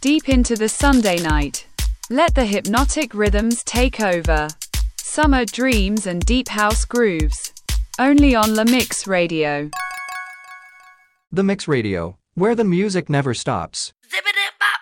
deep into the Sunday night. Let the hypnotic rhythms take over. Summer dreams and deep house grooves. Only on La Mix Radio. The Mix Radio, where the music never stops.